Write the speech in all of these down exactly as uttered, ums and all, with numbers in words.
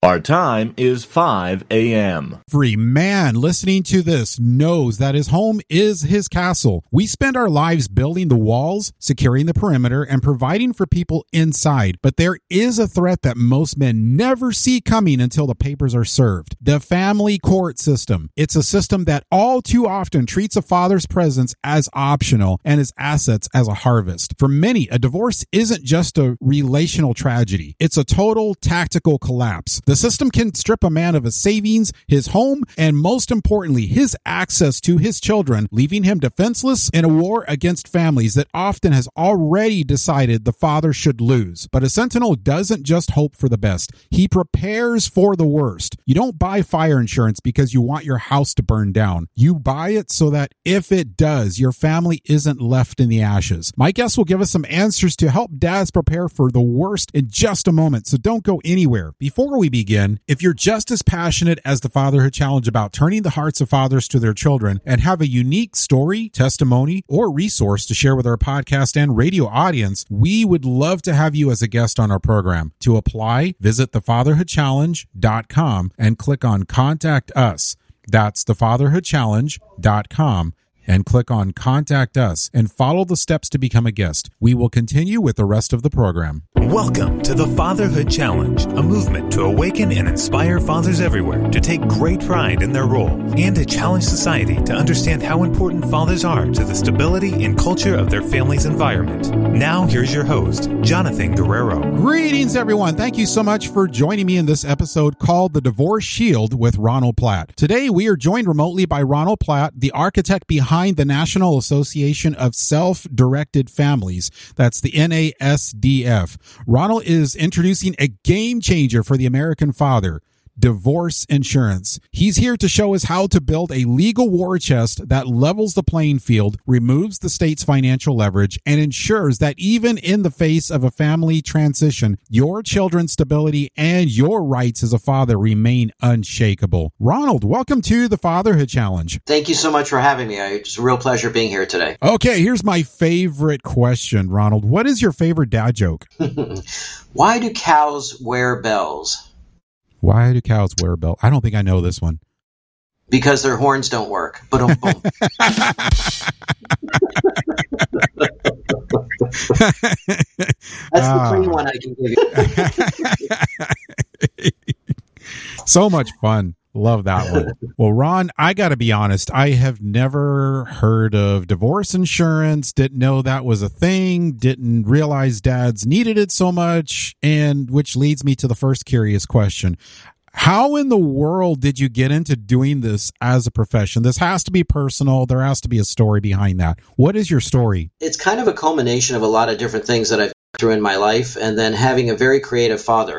Our time is five a.m. Every man listening to this knows that his home is his castle. We spend our lives building the walls, securing the perimeter, and providing for people inside. But there is a threat that most men never see coming until the papers are served. The family court system. It's a system that all too often treats a father's presence as optional and his assets as a harvest. For many, a divorce isn't just a relational tragedy. It's a total tactical collapse. The system can strip a man of his savings, his home, and most importantly, his access to his children, leaving him defenseless in a war against families that often has already decided the father should lose. But a sentinel doesn't just hope for the best. He prepares for the worst. You don't buy fire insurance because you want your house to burn down. You buy it so that if it does, your family isn't left in the ashes. My guest will give us some answers to help dads prepare for the worst in just a moment, so don't go anywhere. Before we begin, if you're just as passionate as the Fatherhood Challenge about turning the hearts of fathers to their children and have a unique story, testimony, or resource to share with our podcast and radio audience, we would love to have you as a guest on our program. To apply, visit the fatherhood challenge dot com and click on Contact Us. That's the fatherhood challenge dot com. and click on Contact Us and follow the steps to become a guest. We will continue with the rest of the program. Welcome to the Fatherhood Challenge, a movement to awaken and inspire fathers everywhere to take great pride in their role and to challenge society to understand how important fathers are to the stability and culture of their family's environment. Now, here's your host, Jonathan Guerrero. Greetings, everyone. Thank you so much for joining me in this episode called The Divorce Shield with Ronald Platt. Today, we are joined remotely by Ronald Platt, the architect behind the National Association of Self-Directed Families. That's the N A S D F. Ronald is introducing a game changer for the American father: divorce insurance. He's here to show us how to build a legal war chest that levels the playing field, removes the state's financial leverage, and ensures that even in the face of a family transition, your children's stability and your rights as a father remain unshakable. Ronald, welcome to the Fatherhood Challenge. Thank you so much for having me. It's a real pleasure being here today. Okay, here's my favorite question, Ronald. What is your favorite dad joke? Why do cows wear bells? Why do cows wear a belt? I don't think I know this one. Because their horns don't work. Boom, boom. That's the free one I can give you. So much fun. Love that one. Well, Ron, I got to be honest. I have never heard of divorce insurance, didn't know that was a thing, didn't realize dads needed it so much, and which leads me to the first curious question. How in the world did you get into doing this as a profession? This has to be personal. There has to be a story behind that. What is your story? It's kind of a culmination of a lot of different things that I've through in my life, and then having a very creative father.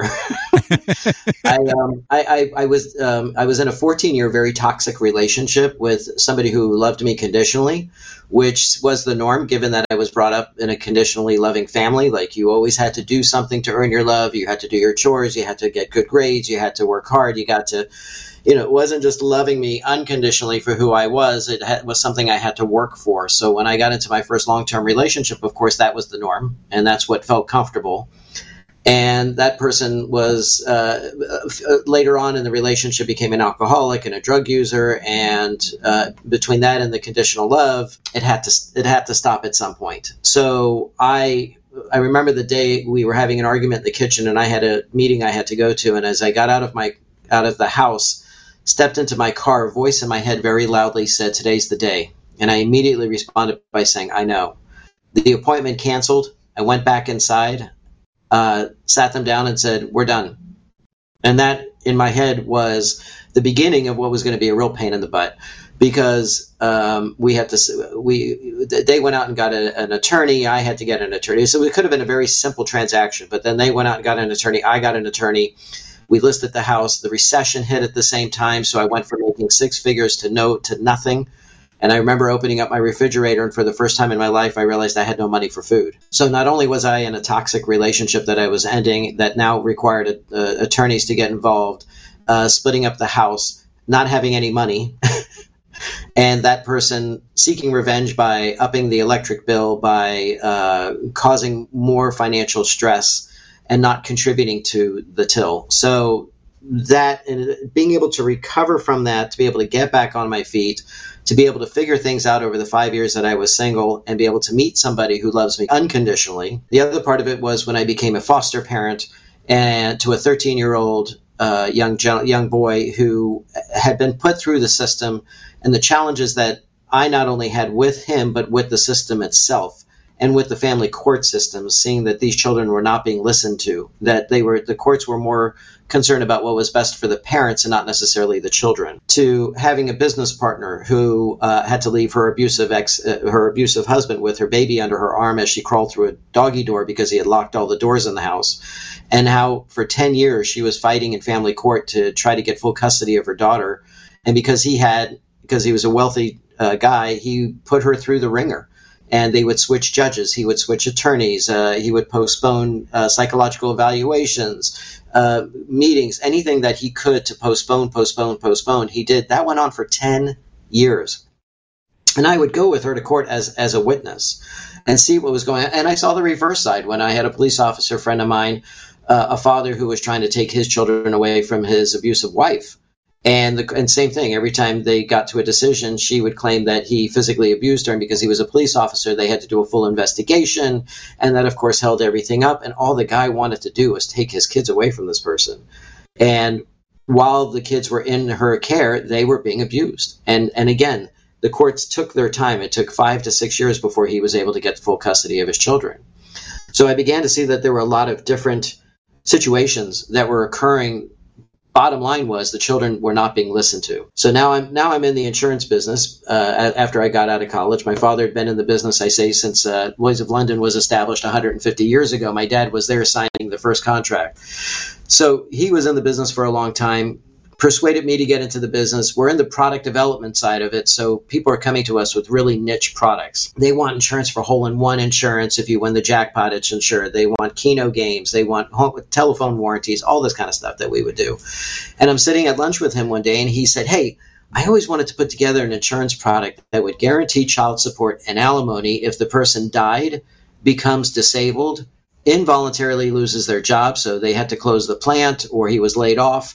I, um, I, I, I was um, I was in a fourteen-year very toxic relationship with somebody who loved me conditionally, which was the norm given that I was brought up in a conditionally loving family. Like, you always had to do something to earn your love. You had to do your chores. You had to get good grades. You had to work hard. You got to, you know, it wasn't just loving me unconditionally for who I was. It had, was something I had to work for. So when I got into my first long-term relationship, of course, that was the norm, and that's what felt comfortable. And that person was uh, later on in the relationship became an alcoholic and a drug user. And uh, between that and the conditional love, it had to it had to stop at some point. So I I remember the day we were having an argument in the kitchen, and I had a meeting I had to go to. And as I got out of my out of the house, stepped into my car, a voice in my head very loudly said, "Today's the day." And I immediately responded by saying, "I know." The appointment canceled. I went back inside. Uh, sat them down and said, "We're done." And that in my head was the beginning of what was going to be a real pain in the butt, because um, we had to, we, they went out and got a, an attorney. I had to get an attorney. So it could have been a very simple transaction, but then they went out and got an attorney. I got an attorney. We listed the house. The recession hit at the same time. So I went from making six figures to no, to nothing. And I remember opening up my refrigerator, and for the first time in my life, I realized I had no money for food. So not only was I in a toxic relationship that I was ending, that now required uh, attorneys to get involved, uh, splitting up the house, not having any money, and that person seeking revenge by upping the electric bill, by uh, causing more financial stress, and not contributing to the till. So that and being able to recover from that, to be able to get back on my feet, to be able to figure things out over the five years that I was single and be able to meet somebody who loves me unconditionally. The other part of it was when I became a foster parent and to a thirteen-year-old uh, young young boy who had been put through the system and the challenges that I not only had with him, but with the system itself and with the family court systems, seeing that these children were not being listened to, that they were, the courts were more concerned about what was best for the parents and not necessarily the children, to having a business partner who uh, had to leave her abusive ex, uh, her abusive husband with her baby under her arm as she crawled through a doggy door because he had locked all the doors in the house, and how for ten years she was fighting in family court to try to get full custody of her daughter, and because he had, because he was a wealthy uh, guy, he put her through the ringer. And they would switch judges. He would switch attorneys. Uh, he would postpone uh, psychological evaluations, uh, meetings, anything that he could to postpone, postpone, postpone. He did. That went on for ten years. And I would go with her to court as, as a witness and see what was going on. And I saw the reverse side when I had a police officer friend of mine, uh, a father who was trying to take his children away from his abusive wife. And the and same thing, every time they got to a decision, she would claim that he physically abused her, and because he was a police officer, they had to do a full investigation, and that, of course, held everything up. And all the guy wanted to do was take his kids away from this person. And while the kids were in her care, they were being abused. And and again, the courts took their time. It took five to six years before he was able to get full custody of his children. So I began to see that there were a lot of different situations that were occurring. Bottom line was the children were not being listened to. So now I'm now I'm in the insurance business. Uh, after I got out of college, my father had been in the business, I say, since uh, Lloyd's of London was established one hundred fifty years ago. My dad was there signing the first contract. So he was in the business for a long time, persuaded me to get into the business. We're in the product development side of it, so people are coming to us with really niche products. They want insurance for hole-in-one insurance. If you win the jackpot, it's insured. They want Keno games. They want home, telephone warranties, all this kind of stuff that we would do. And I'm sitting at lunch with him one day, and he said, hey, I always wanted to put together an insurance product that would guarantee child support and alimony if the person died, becomes disabled, involuntarily loses their job, so they had to close the plant, or he was laid off,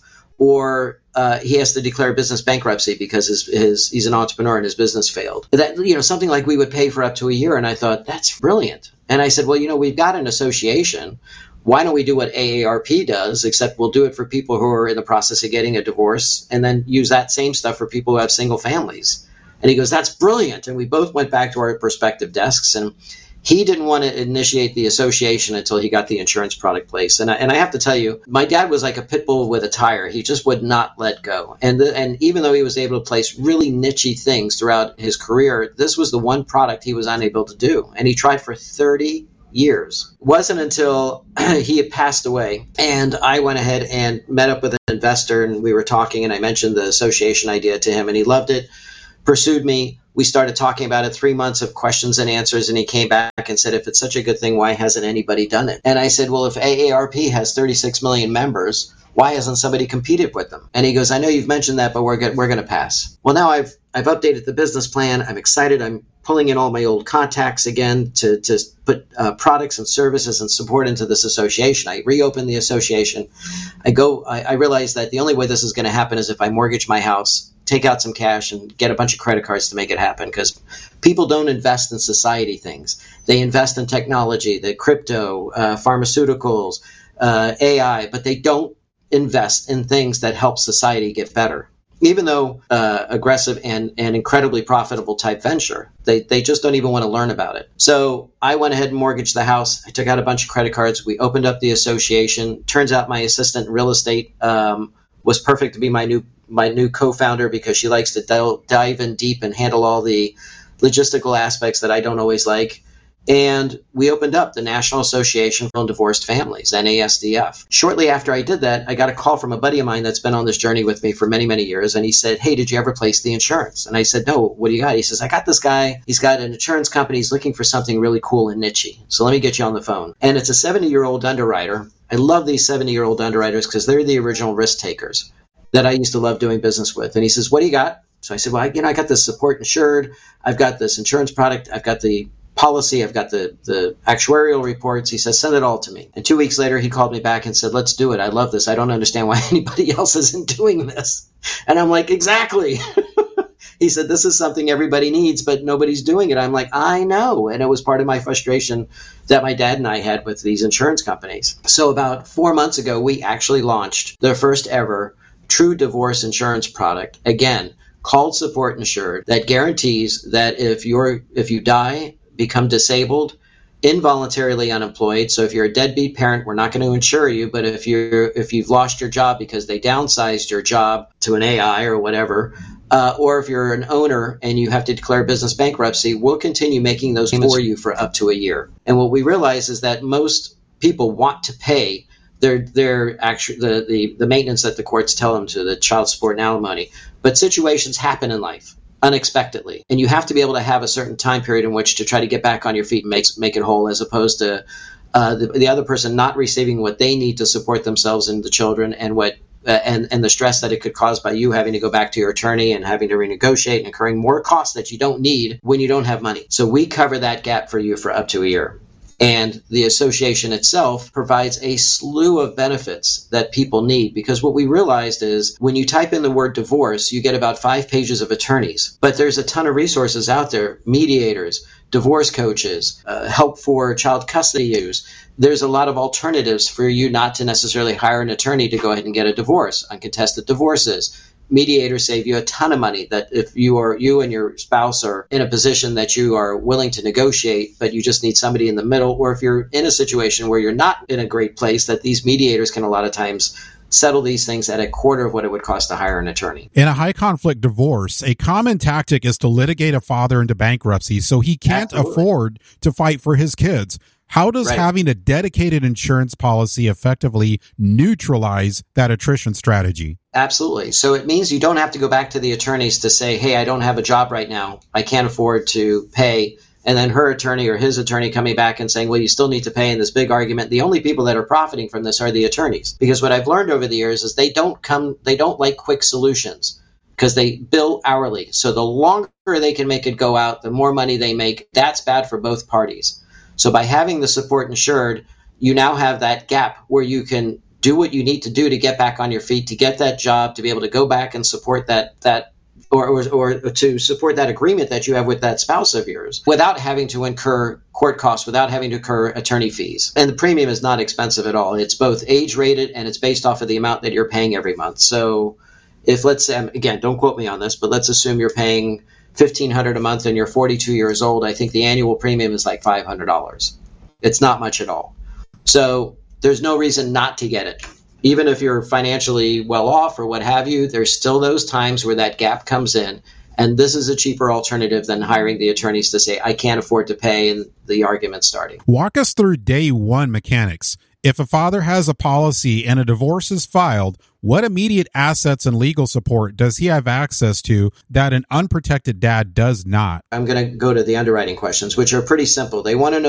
or uh, he has to declare business bankruptcy because his, his he's an entrepreneur and his business failed. That, you know, something like we would pay for up to a year. And I thought, that's brilliant. And I said, well, you know, we've got an association. Why don't we do what A A R P does, except we'll do it for people who are in the process of getting a divorce and then use that same stuff for people who have single families. And he goes, that's brilliant. And we both went back to our respective desks, and he didn't want to initiate the association until he got the insurance product placed. And I, and I have to tell you, my dad was like a pit bull with a tire. He just would not let go. And the, and even though he was able to place really niche-y things throughout his career, this was the one product he was unable to do. And he tried for thirty years. It wasn't until he had passed away and I went ahead and met up with an investor, and we were talking, and I mentioned the association idea to him, and he loved it, pursued me. We started talking about it, three months of questions and answers, and he came back and said, if it's such a good thing, why hasn't anybody done it? And I said, well, if A A R P has thirty-six million members, why hasn't somebody competed with them? And he goes, I know you've mentioned that, but we're go- we're going to pass. Well, now I've I've updated the business plan. I'm excited. I'm pulling in all my old contacts again to, to put uh, products and services and support into this association. I reopened the association. I go. I, I realized that the only way this is going to happen is if I mortgage my house, take out some cash, and get a bunch of credit cards to make it happen, because people don't invest in society things. They invest in technology, the crypto, uh, pharmaceuticals, uh, A I, but they don't invest in things that help society get better. Even though uh, aggressive and, and incredibly profitable type venture, they, they just don't even want to learn about it. So I went ahead and mortgaged the house. I took out a bunch of credit cards. We opened up the association. Turns out my assistant in real estate um, was perfect to be my new my new co-founder, because she likes to del- dive in deep and handle all the logistical aspects that I don't always like. And we opened up the National Association for Divorced Families, N A S D F. Shortly after I did that, I got a call from a buddy of mine that's been on this journey with me for many, many years. And he said, hey, did you ever place the insurance? And I said, no, what do you got? He says, I got this guy. He's got an insurance company. He's looking for something really cool and niche-y. So let me get you on the phone. And it's a seventy-year-old underwriter. I love these seventy-year-old underwriters because they're the original risk takers that I used to love doing business with. And he says, what do you got? So I said, well, I, you know, I got this support insured. I've got this insurance product. I've got the policy. I've got the, the actuarial reports. He says, send it all to me. And two weeks later, he called me back and said, let's do it. I love this. I don't understand why anybody else isn't doing this. And I'm like, exactly. He said, this is something everybody needs, but nobody's doing it. I'm like, I know. And it was part of my frustration that my dad and I had with these insurance companies. So about four months ago, we actually launched the first ever true divorce insurance product, again, called Support Insured, that guarantees that if you're if you die, become disabled, involuntarily unemployed. So if you're a deadbeat parent, we're not going to insure you. But if you're if you've lost your job because they downsized your job to an A I or whatever, uh, or if you're an owner and you have to declare business bankruptcy, we'll continue making those for you for up to a year. And what we realize is that most people want to pay their their actual the, the the maintenance that the courts tell them to, the child support and alimony. But situations happen in life unexpectedly, and you have to be able to have a certain time period in which to try to get back on your feet and make make it whole, as opposed to uh, the, the other person not receiving what they need to support themselves and the children, and what uh, and and the stress that it could cause by you having to go back to your attorney and having to renegotiate and incurring more costs that you don't need when you don't have money. So we cover that gap for you for up to a year. And the association itself provides a slew of benefits that people need, because what we realized is when you type in the word divorce, you get about five pages of attorneys. But there's a ton of resources out there, mediators, divorce coaches, uh, help for child custody issues. There's a lot of alternatives for you not to necessarily hire an attorney to go ahead and get a divorce, uncontested divorces. Mediators save you a ton of money, that if you are you and your spouse are in a position that you are willing to negotiate, but you just need somebody in the middle, or if you're in a situation where you're not in a great place, that these mediators can a lot of times settle these things at a quarter of what it would cost to hire an attorney. In a high conflict divorce, a common tactic is to litigate a father into bankruptcy so he can't Absolutely. afford to fight for his kids. How does right. having a dedicated insurance policy effectively neutralize that attrition strategy? Absolutely. So it means you don't have to go back to the attorneys to say, hey, I don't have a job right now. I can't afford to pay. And then her attorney or his attorney coming back and saying, well, you still need to pay in this big argument. The only people that are profiting from this are the attorneys. Because what I've learned over the years is they don't come, they don't like quick solutions, because they bill hourly. So the longer they can make it go out, the more money they make. That's bad for both parties. So by having the Support Insured, you now have that gap where you can do what you need to do to get back on your feet, to get that job, to be able to go back and support that that or or, or to support that agreement that you have with that spouse of yours, without having to incur court costs, without having to incur attorney fees. And the premium is not expensive at all. It's both age rated and it's based off of the amount that you're paying every month. So if, let's say, again, don't quote me on this, but let's assume you're paying fifteen hundred dollars a month and you're forty-two years old, I think the annual premium is like five hundred dollars. It's not much at all. So there's no reason not to get it. Even if you're financially well off or what have you, there's still those times where that gap comes in. And this is a cheaper alternative than hiring the attorneys to say, I can't afford to pay, and the argument starting. Walk us through day one mechanics. If a father has a policy and a divorce is filed, what immediate assets and legal support does he have access to that an unprotected dad does not? I'm going to go to the underwriting questions, which are pretty simple. They want to know